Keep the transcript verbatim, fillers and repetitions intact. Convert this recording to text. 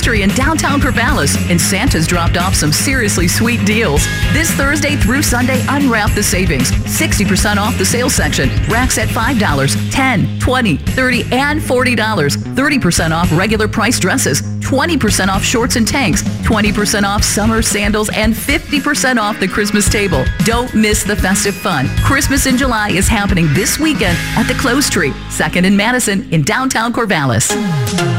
Tree in downtown Corvallis, and Santa's dropped off some seriously sweet deals. This Thursday through Sunday, unwrap the savings. sixty percent off the sales section. Racks at five dollars, ten dollars, twenty dollars, thirty dollars, and forty dollars. thirty percent off regular price dresses. twenty percent off shorts and tanks. twenty percent off summer sandals, and fifty percent off the Christmas table. Don't miss the festive fun. Christmas in July is happening this weekend at the Close Tree, second in Madison in downtown Corvallis.